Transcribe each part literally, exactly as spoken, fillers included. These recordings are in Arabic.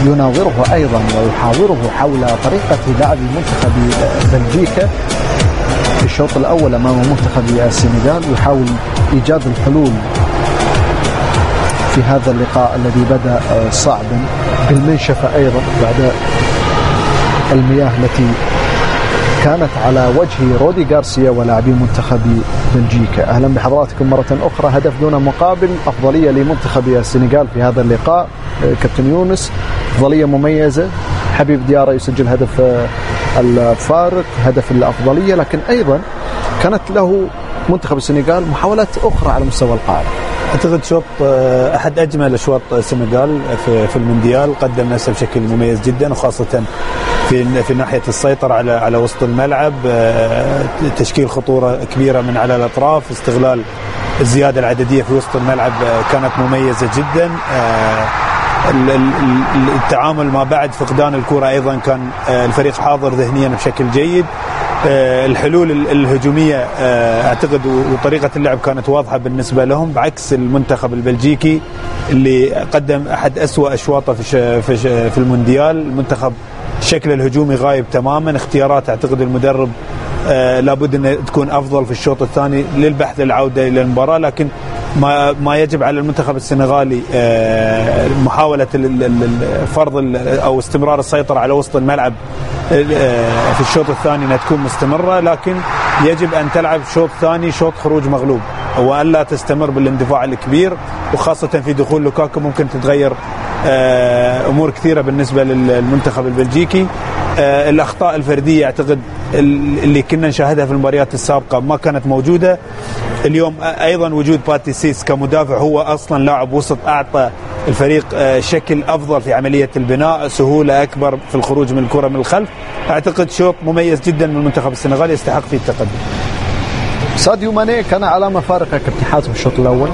يناظره أيضا ويحاوره حول طريقة لعب منتخب بلجيكا في الشوط الأول أمام منتخب السنغال، ويحاول إيجاد الحلول في هذا اللقاء الذي بدأ صعبا بالمنشفة أيضا بعد المياه التي كانت على وجه رودي غارسيا ولاعبي منتخب بلجيكا. أهلا بحضراتكم مرة أخرى. هدف دون مقابل، أفضلية لمنتخب السنغال في هذا اللقاء. كابتن يونس، أفضلية مميزة، حبيب ديارة يسجل هدف الفارق، هدف الأفضلية، لكن أيضا كانت له منتخب السنغال محاولات أخرى على مستوى القاعدة. أعتقد شوط أحد أجمل أشواط السنغال في المونديال، قدم نفسه بشكل مميز جدا، وخاصة في في ناحية السيطرة على على وسط الملعب، تشكيل خطورة كبيرة من على الأطراف، استغلال الزيادة العددية في وسط الملعب كانت مميزة جدا. التعامل ما بعد فقدان الكرة أيضا كان الفريق حاضر ذهنيا بشكل جيد. الحلول الهجومية أعتقد وطريقة اللعب كانت واضحة بالنسبة لهم، بعكس المنتخب البلجيكي اللي قدم أحد أسوأ أشواطه في في المونديال. المنتخب الشكل الهجومي غايب تماما، اختيارات أعتقد المدرب لابد أن تكون أفضل في الشوط الثاني للبحث العودة إلى المباراة، لكن ما ما يجب على المنتخب السنغالي محاولة فرض أو استمرار السيطرة على وسط الملعب في الشوط الثاني أنها تكون مستمرة، لكن يجب أن تلعب شوط ثاني شوط خروج مغلوب، وألا تستمر بالاندفاع الكبير، وخاصة في دخول لوكاكو ممكن تتغير أمور كثيرة بالنسبة للمنتخب البلجيكي. الأخطاء الفردية أعتقد اللي كنا نشاهدها في المباريات السابقة ما كانت موجودة اليوم. أيضا وجود باتي سيس كمدافع، هو أصلا لاعب وسط، أعطى الفريق شكل أفضل في عملية البناء، سهولة أكبر في الخروج من الكرة من الخلف. أعتقد شوط مميز جدا من المنتخب السنغالي يستحق فيه التقدم. ساديو ماني كان علامة فارقة كابتن حاتم في الشوط الأول.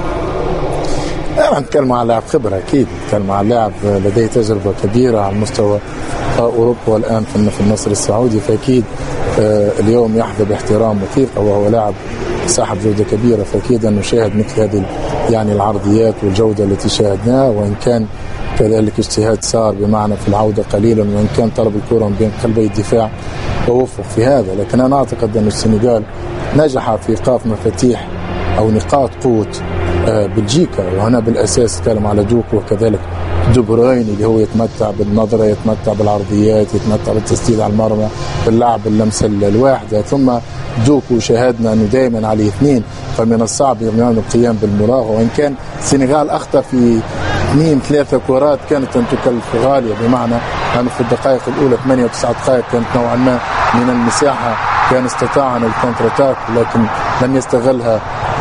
طبعا نتكلم عن لاعب خبرة، أكيد نتكلم عن لاعب لديه تجربة كبيرة على مستوى أوروبا والآن في النصر السعودي، فأكيد اليوم يحظى باحترام وثيقة، وهو لاعب صاحب جودة كبيرة، فأكيد أن نشاهد مثل هذه يعني العرضيات والجودة التي شاهدناها، وإن كان كذلك اجتهاد صار بمعنى في العودة قليلا، وإن كان طلب الكرة من بين قلبي الدفاع ووفق في هذا. لكن أنا أعتقد أن السنغال نجح في إيقاف مفاتيح أو نقاط قوة بلجيكا، وهنا بالأساس نتكلم على دوكو وكذلك دي بروين اللي هو يتمتع بالنظرة، يتمتع بالعرضيات، يتمتع بالتسديد على المرمى، باللعب اللمسة الواحدة. ثم دوكو شاهدنا أنه دائما عليه اثنين، فمن الصعب يمنعون القيام بالمراوغة، وإن كان السنغال أخطأ في اثنين ثلاثة كرات كانت أن تكلف غالية، بمعنى أنه في الدقائق الأولى ثمانية وتسعة دقائق كانت نوعا ما من المساحة كان استطاع أن الكونتر اتاك، لكن لم يستغلها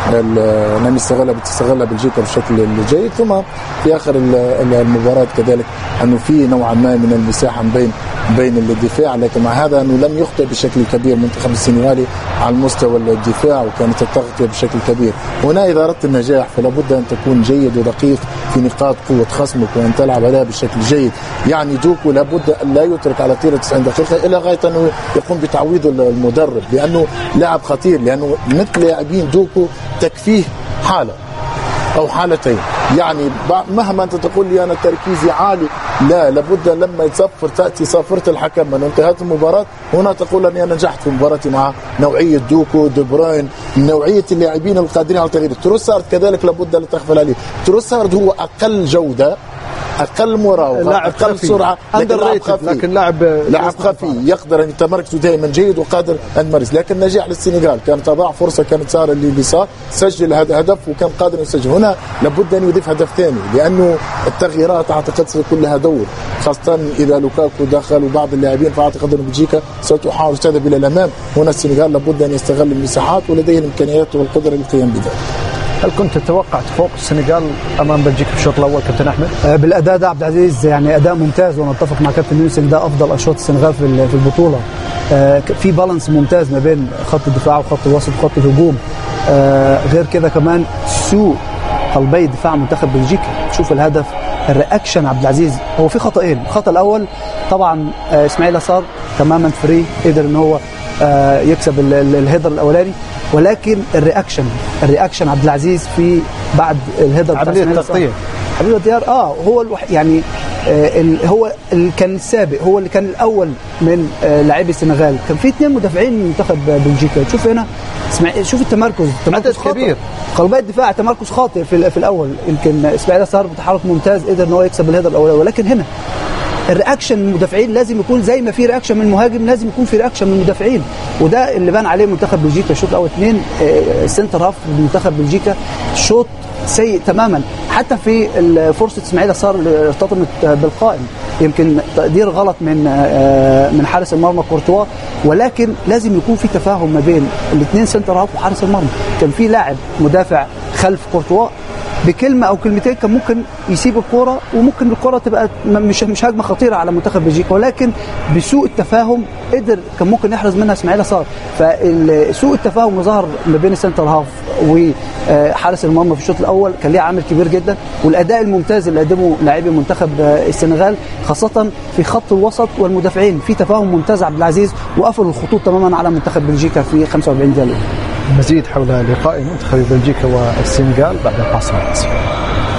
لم يستغلها بتستغلها بلجيكا بشكل جيد. ثم في آخر المباراة كذلك أنه في نوعا ما من المساحة بين بين الدفاع، لكن مع هذا أنه لم يخطئ بشكل كبير المنتخب السنغالي على المستوى الدفاع، وكانت التغطية بشكل كبير. هنا إذا أردت النجاح فلا بد أن تكون جيد ودقيق في نقاط قوة خصمك، وأن تلعب عليها بشكل جيد. يعني دوكو لابد أن لا يترك على طيلة تسعين دقيقة إلى غاية أنه يقوم بتعويض المدرب، لأنه لاعب خطير، لأنه مثل لاعبين دوكو تكفيه حالة أو حالتين. يعني مهما أنت تقول لي أنا تركيزي عالي، لا، لابد لما يتصفر تأتي صافرة الحكم من انتهت المباراة، هنا تقول أني أنا نجحت في مباراتي مع نوعية دوكو، دي بروين، نوعية اللاعبين القادرين على التغيير. تروسارد كذلك لابد لا تغفل عليه. تروسارد هو أقل جودة، أقل مراوغة، أقل سرعة، لكن لاعب خفي، لكن لاعب لاعب خفي يقدر أن يتمركز دائما جيد وقادر أن يمارس. لكن نجاح للسنغال، كانت أضاع فرصة كانت صار اللي صار، سجل هذا هدف وكان قادر يسجل. هنا لابد أن يضيف هدف ثاني، لأنه التغييرات أعتقد ستكون لها دور، خاصة إذا لوكاكو دخل وبعض اللاعبين، فأعتقد أن بلجيكا ستحاول تذهب إلى الأمام. هنا السنغال لابد أن يستغل المساحات ولديه الإمكانيات والقدرة للقيام بذلك. هل كنت تتوقع تفوق السنغال امام بلجيكا في الشوط الاول كابتن احمد؟ بالاداء ده عبد العزيز، يعني اداء ممتاز، ونتفق مع كابتن يونس ان ده افضل اشواط السنغال في في البطوله. في بالانس ممتاز ما بين خط الدفاع وخط الوسط وخط الهجوم. غير كده كمان سوء قلبي دفاع منتخب بلجيكا. شوف الهدف، الرياكشن عبد العزيز، هو في خطأين. الخطأ الاول طبعا اسماعيل صار تماما فري، قدر ان هو يكسب الهيدر الاولاني، ولكن الرياكشن الرياكشن عبد العزيز في بعد الهيدر عمليه التغطيه حبيب ديار اه هو الوح... يعني هو اللي كان السابق، هو اللي كان الاول من لاعبي السنغال. كان في اثنين مدافعين من منتخب بلجيكا. شوف هنا اسمع، شوف التمركز، تمركز كبير، قلبي الدفاع تمركز خاطئ في في الاول. يمكن اسماعيل صار بتحرك ممتاز، قدر ان هو يكسب الهدر الاولاني، ولكن هنا الرياكشن من المدافعين لازم يكون زي ما في رياكشن من المهاجم، لازم يكون في رياكشن من المدافعين، وده اللي بان عليه منتخب بلجيكا. الشوط الاول اثنين سنتر هاف منتخب بلجيكا، شوط سيء تماما. حتى في فرصه اسماعيل صار ارتطمت بالقائم، يمكن تقدير غلط من من حارس المرمى كورتوا، ولكن لازم يكون في تفاهم ما بين الاثنين سنتر هاف وحارس المرمى. كان في لاعب مدافع خلف كورتوا بكلمه او كلمتين كان ممكن يسيب الكوره، وممكن الكوره تبقى مش مش هجمه خطيره على منتخب بلجيكا، ولكن بسوء التفاهم قدر كان ممكن يحرز منها اسماعيل صار. فسوء التفاهم ظهر ما بين السنتر هاف وحارس المرمى في الشوط الاول كان ليه عامل كبير جدا، والاداء الممتاز اللي قدمه لاعبي منتخب السنغال خاصه في خط الوسط والمدافعين، في تفاهم ممتاز عبد العزيز، وقفلوا الخطوط تماما على منتخب بلجيكا في خمسة وأربعين دقيقه. مزيد حول لقاء منتخب بلجيكا والسنغال بعد الفاصل.